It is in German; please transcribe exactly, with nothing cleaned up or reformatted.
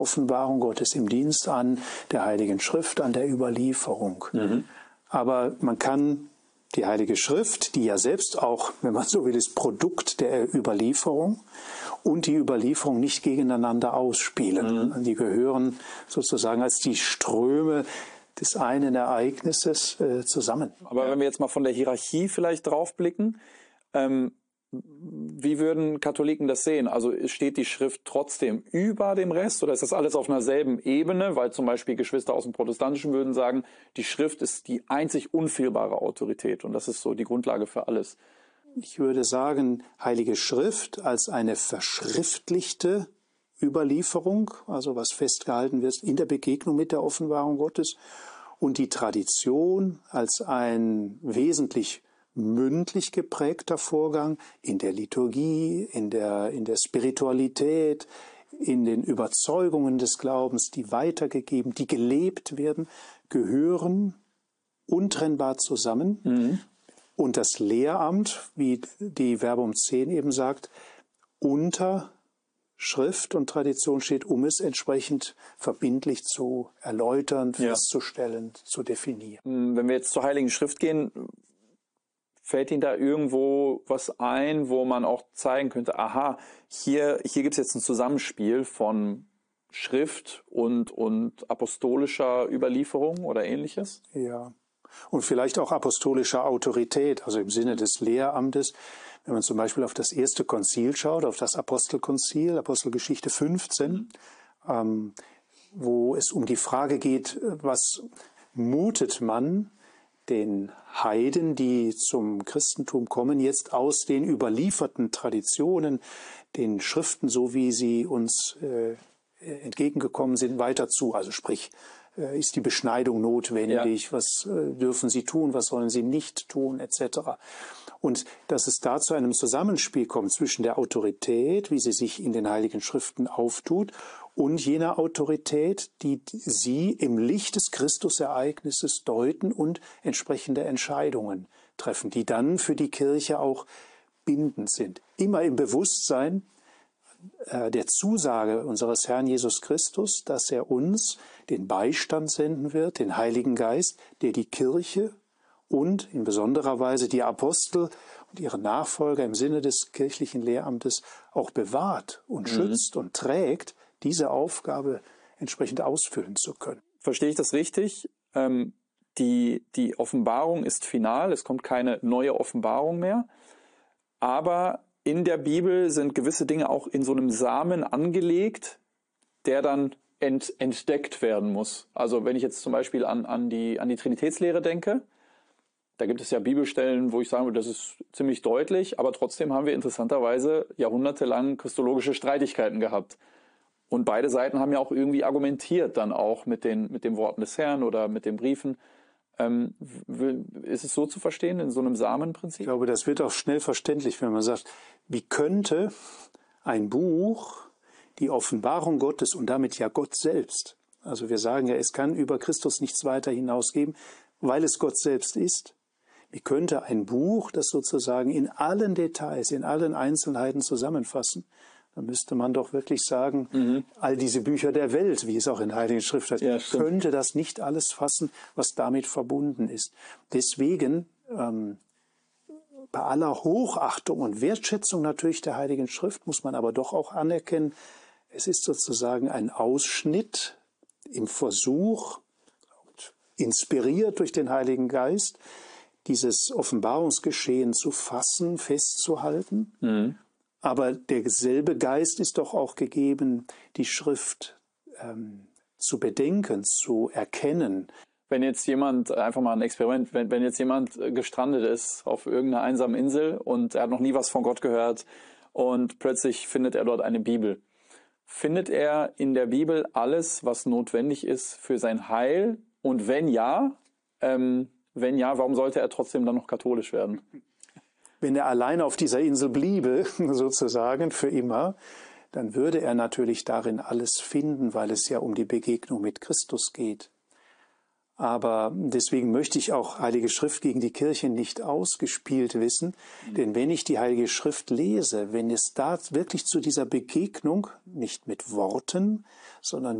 Offenbarung Gottes im Dienst an der Heiligen Schrift, an der Überlieferung. Mhm. Aber man kann die Heilige Schrift, die ja selbst auch, wenn man so will, ist Produkt der Überlieferung, und die Überlieferung nicht gegeneinander ausspielen. Mhm. Die gehören sozusagen als die Ströme des einen Ereignisses äh, zusammen. Aber wenn wir jetzt mal von der Hierarchie vielleicht drauf blicken, ähm, wie würden Katholiken das sehen? Also steht die Schrift trotzdem über dem Rest oder ist das alles auf einer selben Ebene? Weil zum Beispiel Geschwister aus dem Protestantischen würden sagen, die Schrift ist die einzig unfehlbare Autorität und das ist so die Grundlage für alles. Ich würde sagen, Heilige Schrift als eine verschriftlichte Überlieferung, also was festgehalten wird in der Begegnung mit der Offenbarung Gottes, und die Tradition als ein wesentlich mündlich geprägter Vorgang in der Liturgie, in der, in der Spiritualität, in den Überzeugungen des Glaubens, die weitergegeben, die gelebt werden, gehören untrennbar zusammen. Mhm. Und das Lehramt, wie die Verbum zehn eben sagt, unter Schrift und Tradition steht, um es entsprechend verbindlich zu erläutern, festzustellen, ja. zu definieren. Wenn wir jetzt zur Heiligen Schrift gehen, fällt Ihnen da irgendwo was ein, wo man auch zeigen könnte, aha, hier, hier gibt es jetzt ein Zusammenspiel von Schrift und, und apostolischer Überlieferung oder Ähnliches? Ja, und vielleicht auch apostolischer Autorität, also im Sinne des Lehramtes. Wenn man zum Beispiel auf das erste Konzil schaut, auf das Apostelkonzil, Apostelgeschichte fünfzehn, ähm, wo es um die Frage geht, was mutet man den Heiden, die zum Christentum kommen, jetzt aus den überlieferten Traditionen, den Schriften, so wie sie uns äh, entgegengekommen sind, weiter zu. Also sprich, äh, ist die Beschneidung notwendig? Ja. Was äh, dürfen sie tun? Was sollen sie nicht tun? Etc. Und dass es da zu einem Zusammenspiel kommt zwischen der Autorität, wie sie sich in den Heiligen Schriften auftut, und jener Autorität, die sie im Licht des Christusereignisses deuten und entsprechende Entscheidungen treffen, die dann für die Kirche auch bindend sind. Immer im Bewusstsein äh, der Zusage unseres Herrn Jesus Christus, dass er uns den Beistand senden wird, den Heiligen Geist, der die Kirche und in besonderer Weise die Apostel und ihre Nachfolger im Sinne des kirchlichen Lehramtes auch bewahrt und mhm. schützt und trägt, diese Aufgabe entsprechend ausfüllen zu können. Verstehe ich das richtig? Ähm, die, die Offenbarung ist final, es kommt keine neue Offenbarung mehr, aber in der Bibel sind gewisse Dinge auch in so einem Samen angelegt, der dann ent, entdeckt werden muss. Also wenn ich jetzt zum Beispiel an, an, die, an die Trinitätslehre denke, da gibt es ja Bibelstellen, wo ich sagen würde, das ist ziemlich deutlich, aber trotzdem haben wir interessanterweise jahrhundertelang christologische Streitigkeiten gehabt. Und beide Seiten haben ja auch irgendwie argumentiert dann auch mit den, mit den Worten des Herrn oder mit den Briefen. Ähm, ist es so zu verstehen, in so einem Samenprinzip? Ich glaube, das wird auch schnell verständlich, wenn man sagt, wie könnte ein Buch die Offenbarung Gottes und damit ja Gott selbst, also wir sagen ja, es kann über Christus nichts weiter hinausgeben, weil es Gott selbst ist. Wie könnte ein Buch das sozusagen in allen Details, in allen Einzelheiten zusammenfassen? Da müsste man doch wirklich sagen, mhm. all diese Bücher der Welt, wie es auch in der Heiligen Schrift heißt, ja, könnte das nicht alles fassen, was damit verbunden ist. Deswegen, ähm, bei aller Hochachtung und Wertschätzung natürlich der Heiligen Schrift, muss man aber doch auch anerkennen, es ist sozusagen ein Ausschnitt im Versuch, inspiriert durch den Heiligen Geist, dieses Offenbarungsgeschehen zu fassen, festzuhalten. Mhm. Aber derselbe Geist ist doch auch gegeben, die Schrift ähm, zu bedenken, zu erkennen. Wenn jetzt jemand, einfach mal ein Experiment, wenn, wenn jetzt jemand gestrandet ist auf irgendeiner einsamen Insel und er hat noch nie was von Gott gehört und plötzlich findet er dort eine Bibel. Findet er in der Bibel alles, was notwendig ist für sein Heil? Und wenn ja, ähm, wenn ja, warum sollte er trotzdem dann noch katholisch werden? Wenn er allein auf dieser Insel bliebe, sozusagen für immer, dann würde er natürlich darin alles finden, weil es ja um die Begegnung mit Christus geht. Aber deswegen möchte ich auch Heilige Schrift gegen die Kirche nicht ausgespielt wissen. Mhm. Denn wenn ich die Heilige Schrift lese, wenn es da wirklich zu dieser Begegnung, nicht mit Worten, sondern